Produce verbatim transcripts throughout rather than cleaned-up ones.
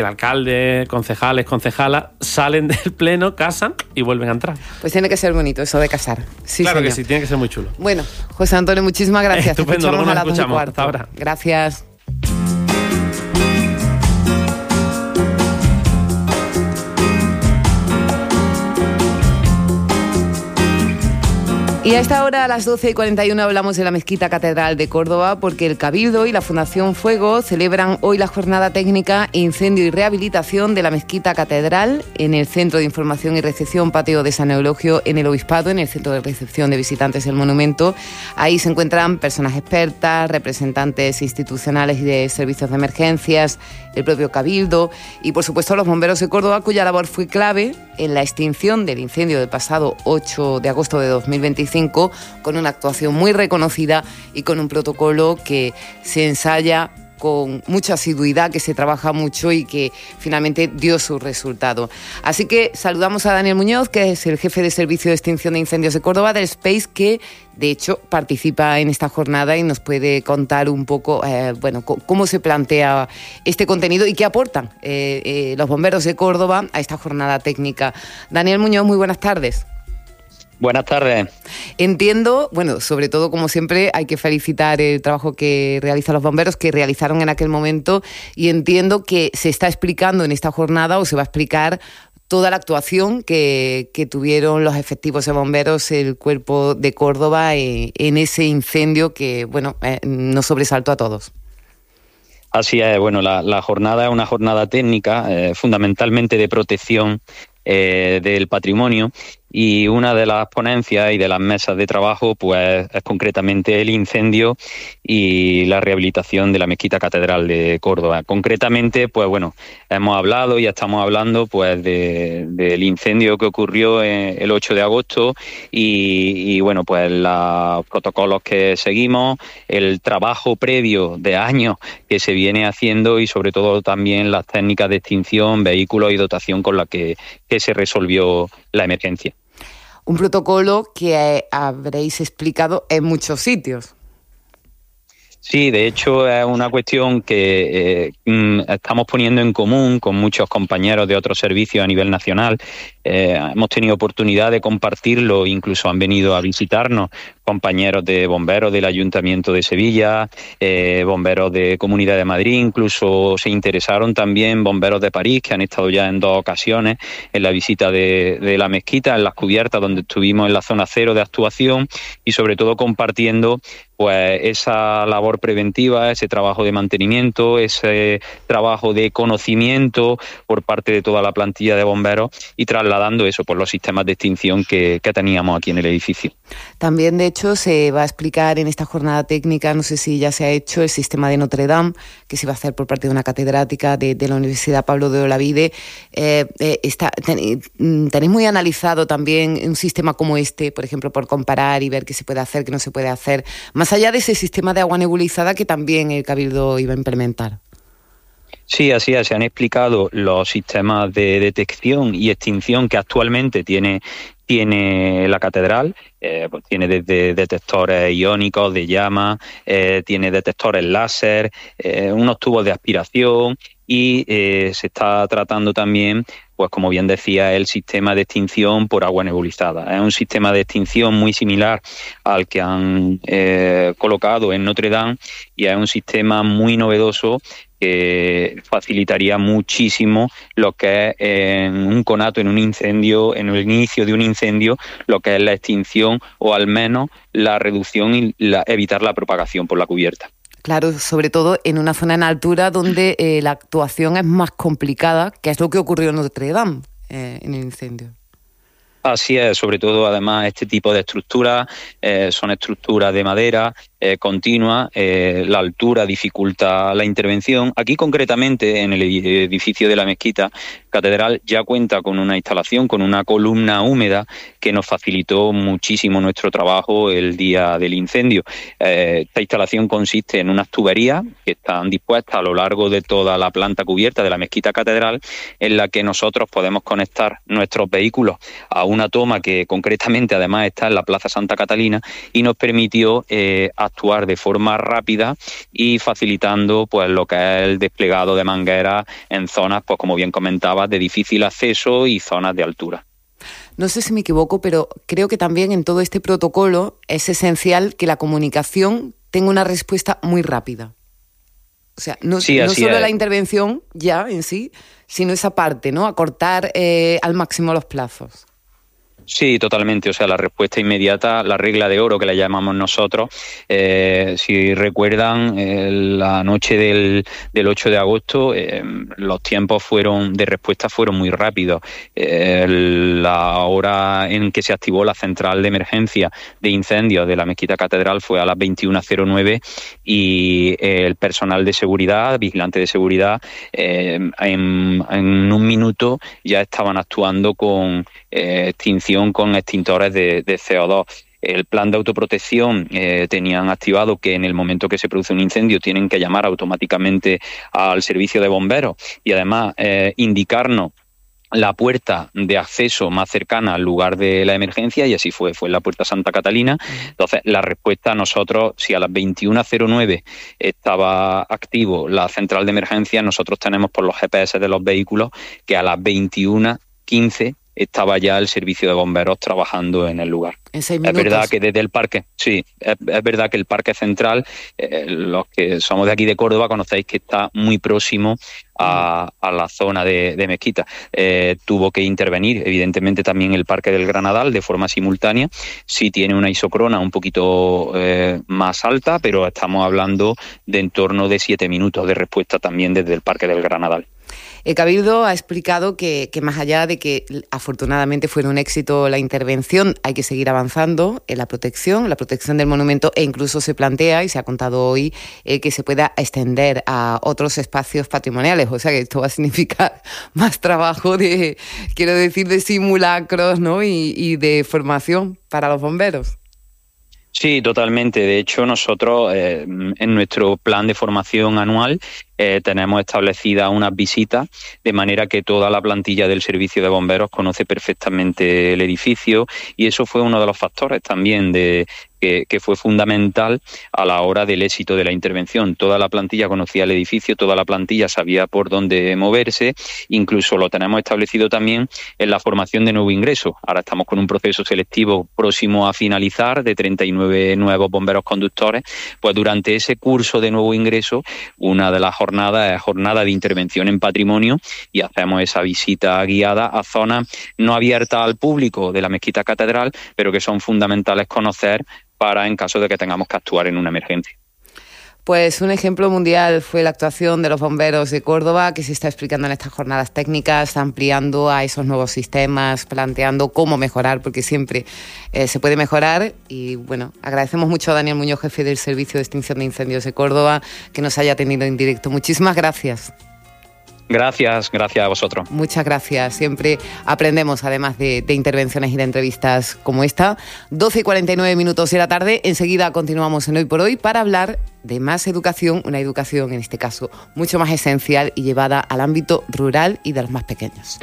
El alcalde, concejales, concejalas, salen del pleno, casan y vuelven a entrar. Pues tiene que ser bonito eso de casar. Sí, claro señor. que sí, tiene que ser muy chulo. Bueno, José Antonio, muchísimas gracias. Estupendo, Te luego nos a las dos y escuchamos. cuarto. Hasta ahora. Gracias. Y a esta hora, a las doce y cuarenta y uno, hablamos de la Mezquita Catedral de Córdoba, porque el Cabildo y la Fundación Fuego celebran hoy la jornada técnica Incendio y Rehabilitación de la Mezquita Catedral en el Centro de Información y Recepción Patio de San Eulogio, en el Obispado, en el Centro de Recepción de Visitantes del Monumento. Ahí se encuentran personas expertas, representantes institucionales y de servicios de emergencias, el propio Cabildo y, por supuesto, los bomberos de Córdoba, cuya labor fue clave en la extinción del incendio del pasado ocho de agosto de dos mil veinticinco, con una actuación muy reconocida y con un protocolo que se ensaya con mucha asiduidad, que se trabaja mucho y que finalmente dio su resultado. Así que saludamos a Daniel Muñoz, que es el jefe de Servicio de Extinción de Incendios de Córdoba, del SPACE, que de hecho participa en esta jornada y nos puede contar un poco eh, bueno, c- cómo se plantea este contenido y qué aportan eh, eh, los bomberos de Córdoba a esta jornada técnica. Daniel Muñoz, muy buenas tardes. Buenas tardes. Entiendo, bueno, sobre todo, como siempre, hay que felicitar el trabajo que realizan los bomberos, que realizaron en aquel momento, y entiendo que se está explicando en esta jornada, o se va a explicar, toda la actuación que, que tuvieron los efectivos de bomberos, el Cuerpo de Córdoba, eh, en ese incendio que, bueno, eh, nos sobresaltó a todos. Así es, bueno, la, la jornada es una jornada técnica, eh, fundamentalmente de protección eh, del patrimonio, y una de las ponencias y de las mesas de trabajo pues es concretamente el incendio y la rehabilitación de la Mezquita Catedral de Córdoba. Concretamente, pues bueno, hemos hablado y estamos hablando pues de, del incendio que ocurrió en, el ocho de agosto y, y bueno, pues los protocolos que seguimos, el trabajo previo de años que se viene haciendo y sobre todo también las técnicas de extinción, vehículos y dotación con la que, que se resolvió la emergencia. Un protocolo que eh, habréis explicado en muchos sitios. Sí, de hecho es una cuestión que eh, estamos poniendo en común con muchos compañeros de otros servicios a nivel nacional. Eh, hemos tenido oportunidad de compartirlo, incluso han venido a visitarnos compañeros de bomberos del Ayuntamiento de Sevilla, eh, bomberos de Comunidad de Madrid, incluso se interesaron también bomberos de París, que han estado ya en dos ocasiones en la visita de, de la mezquita, en las cubiertas donde estuvimos en la zona cero de actuación y sobre todo compartiendo pues esa labor preventiva, ese trabajo de mantenimiento, ese trabajo de conocimiento por parte de toda la plantilla de bomberos y trasladando eso por los sistemas de extinción que, que teníamos aquí en el edificio. También, de hecho, se va a explicar en esta jornada técnica, no sé si ya se ha hecho, el sistema de Notre Dame, que se va a hacer por parte de una catedrática de, de la Universidad Pablo de Olavide. Eh, eh, está, ten, ¿Tenéis muy analizado también un sistema como este, por ejemplo, por comparar y ver qué se puede hacer, qué no se puede hacer, más allá de ese sistema de agua nebulizada que también el Cabildo iba a implementar? Sí, así es. Se han explicado los sistemas de detección y extinción que actualmente tiene tiene la catedral, eh, pues tiene desde detectores iónicos de llama, eh, tiene detectores láser, eh, unos tubos de aspiración y eh, se está tratando también, pues como bien decía, el sistema de extinción por agua nebulizada. Es un sistema de extinción muy similar al que han eh, colocado en Notre Dame y es un sistema muy novedoso que facilitaría muchísimo lo que es en un conato, en un incendio, en el inicio de un incendio, lo que es la extinción o al menos la reducción y la, evitar la propagación por la cubierta. Claro, sobre todo en una zona en altura donde eh, la actuación es más complicada, que es lo que ocurrió en Notre Dame, eh, en el incendio. Así es, sobre todo además este tipo de estructuras eh, son estructuras de madera eh, continua, eh, la altura dificulta la intervención. Aquí concretamente en el edificio de la Mezquita Catedral ya cuenta con una instalación, con una columna húmeda que nos facilitó muchísimo nuestro trabajo el día del incendio. Eh, esta instalación consiste en unas tuberías que están dispuestas a lo largo de toda la planta cubierta de la Mezquita Catedral, en la que nosotros podemos conectar nuestros vehículos a una toma que concretamente además está en la Plaza Santa Catalina y nos permitió eh, actuar actuar de forma rápida y facilitando pues lo que es el desplegado de mangueras en zonas, pues como bien comentabas, de difícil acceso y zonas de altura. No sé si me equivoco, pero creo que también en todo este protocolo es esencial que la comunicación tenga una respuesta muy rápida. O sea, no, sí, no solo es. la intervención ya en sí, sino esa parte, ¿no? Acortar eh, al máximo los plazos. Sí, totalmente. O sea, la respuesta inmediata, la regla de oro que la llamamos nosotros, eh, si recuerdan, eh, la noche del, del ocho de agosto, eh, los tiempos fueron de respuesta fueron muy rápidos. Eh, la hora en que se activó la central de emergencia de incendios de la Mezquita Catedral fue a las veintiuna cero nueve y eh, el personal de seguridad, vigilante de seguridad, eh, en, en un minuto ya estaban actuando con eh, extinción con extintores de, de C O dos. El plan de autoprotección eh, tenían activado que en el momento que se produce un incendio tienen que llamar automáticamente al servicio de bomberos y además eh, indicarnos la puerta de acceso más cercana al lugar de la emergencia, y así fue, fue en la puerta Santa Catalina. Entonces, la respuesta a nosotros, si a las veintiuna cero nueve estaba activo la central de emergencia, nosotros tenemos por los G P S de los vehículos que a las veintiuna quince estaba ya el servicio de bomberos trabajando en el lugar. En seis minutos. Es verdad que desde el parque, sí, es, es verdad que el parque central, eh, los que somos de aquí de Córdoba conocéis que está muy próximo a, a la zona de, de Mezquita. Eh, tuvo que intervenir, evidentemente, también el parque del Granadal de forma simultánea. Sí tiene una isocrona un poquito eh, más alta, pero estamos hablando de en torno de siete minutos de respuesta también desde el parque del Granadal. El Cabildo ha explicado que, que más allá de que afortunadamente fuera un éxito la intervención, hay que seguir avanzando en la protección, la protección del monumento, e incluso se plantea, y se ha contado hoy, eh, que se pueda extender a otros espacios patrimoniales. O sea que esto va a significar más trabajo de, quiero decir, de simulacros, ¿no? y, y de formación para los bomberos. Sí, totalmente. De hecho, nosotros eh, en nuestro plan de formación anual eh, tenemos establecida unas visitas, de manera que toda la plantilla del servicio de bomberos conoce perfectamente el edificio, y eso fue uno de los factores también de que, que fue fundamental a la hora del éxito de la intervención. Toda la plantilla conocía el edificio, toda la plantilla sabía por dónde moverse, incluso lo tenemos establecido también en la formación de nuevo ingreso. Ahora estamos con un proceso selectivo próximo a finalizar de treinta y nueve nuevos bomberos conductores. Pues durante ese curso de nuevo ingreso, una de las jornadas es jornada de intervención en patrimonio, y hacemos esa visita guiada a zonas no abiertas al público de la Mezquita Catedral, pero que son fundamentales conocer para en caso de que tengamos que actuar en una emergencia. Pues un ejemplo mundial fue la actuación de los bomberos de Córdoba, que se está explicando en estas jornadas técnicas, ampliando a esos nuevos sistemas, planteando cómo mejorar, porque siempre eh, se puede mejorar. Y bueno, agradecemos mucho a Daniel Muñoz, jefe del Servicio de Extinción de Incendios de Córdoba, que nos haya atendido en directo. Muchísimas gracias. Gracias, gracias a vosotros. Muchas gracias. Siempre aprendemos, además de, de intervenciones y de entrevistas como esta. doce y cuarenta y nueve minutos de la tarde. Enseguida continuamos en Hoy por Hoy para hablar de más educación, una educación en este caso mucho más esencial y llevada al ámbito rural y de los más pequeños.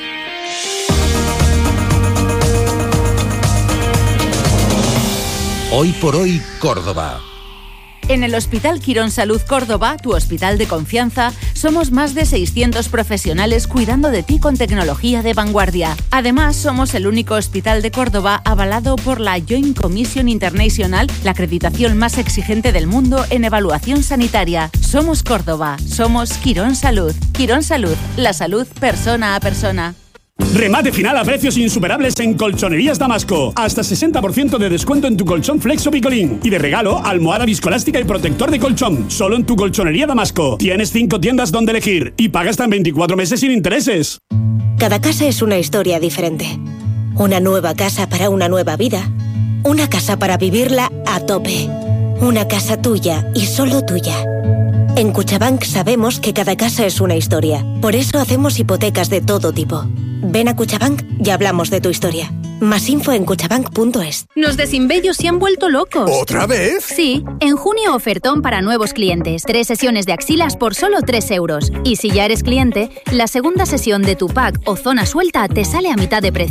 Hoy por Hoy, Córdoba. En el Hospital Quirón Salud Córdoba, tu hospital de confianza, somos más de seiscientos profesionales cuidando de ti con tecnología de vanguardia. Además, somos el único hospital de Córdoba avalado por la Joint Commission International, la acreditación más exigente del mundo en evaluación sanitaria. Somos Córdoba, somos Quirón Salud. Quirón Salud, la salud persona a persona. Remate final a precios insuperables en Colchonerías Damasco. Hasta sesenta por ciento de descuento en tu colchón Flexo Picolín. Y de regalo, almohada viscoelástica y protector de colchón. Solo en tu Colchonería Damasco. Tienes cinco tiendas donde elegir. Y pagas hasta en veinticuatro meses sin intereses. Cada casa es una historia diferente. Una nueva casa para una nueva vida. Una casa para vivirla a tope. Una casa tuya y solo tuya. En Cuchabank sabemos que cada casa es una historia. Por eso hacemos hipotecas de todo tipo. Ven a Cuchabank y hablamos de tu historia. Más info en cuchabank punto es. Los de Sinbello se han vuelto locos. ¿Otra vez? Sí, en junio ofertón para nuevos clientes. Tres sesiones de axilas por solo tres euros. Y si ya eres cliente, la segunda sesión de tu pack o zona suelta te sale a mitad de precio.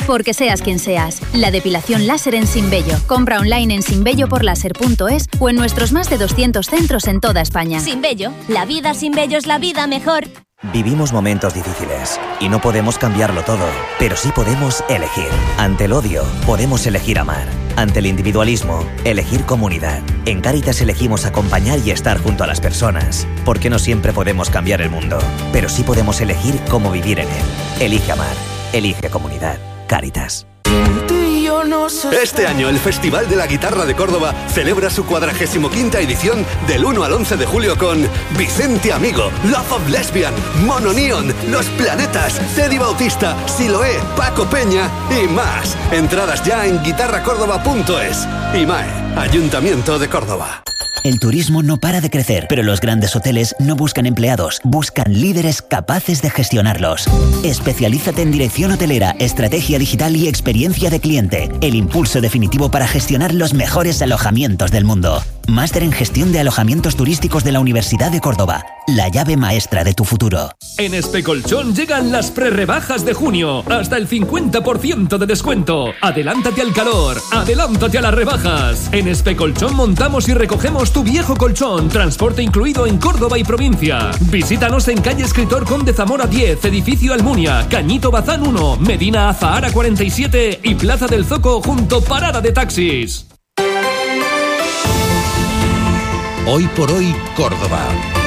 Porque seas quien seas, la depilación láser en Sinbello. Compra online en sinbelloporlaser punto es o en nuestros más de doscientos centros en toda España. Sinbello, la vida sin vello es la vida mejor. Vivimos momentos difíciles y no podemos cambiarlo todo, pero sí podemos elegir. Ante el odio, podemos elegir amar. Ante el individualismo, elegir comunidad. En Cáritas elegimos acompañar y estar junto a las personas, porque no siempre podemos cambiar el mundo, pero sí podemos elegir cómo vivir en él. Elige amar, elige comunidad. Cáritas. Este año el Festival de la Guitarra de Córdoba celebra su cuadragésimo quinta edición del uno al once de julio con Vicente Amigo, Love of Lesbian, Mono Neon, Los Planetas, Teddy Bautista, Siloé, Paco Peña y más. Entradas ya en guitarra córdoba punto es. IMAE, Ayuntamiento de Córdoba. El turismo no para de crecer, pero los grandes hoteles no buscan empleados, buscan líderes capaces de gestionarlos. Especialízate en dirección hotelera, estrategia digital y experiencia de cliente. El impulso definitivo para gestionar los mejores alojamientos del mundo. Máster en Gestión de Alojamientos Turísticos de la Universidad de Córdoba. La llave maestra de tu futuro. En Especolchón llegan las prerrebajas de junio. Hasta el cincuenta por ciento de descuento. Adelántate al calor. Adelántate a las rebajas. En Especolchón montamos y recogemos tu viejo colchón. Transporte incluido en Córdoba y provincia. Visítanos en calle Escritor Conde Zamora diez, edificio Almunia, Cañito Bazán uno, Medina Azahara cuarenta y siete y Plaza del Zoco junto Parada de Taxis. Hoy por hoy, Córdoba.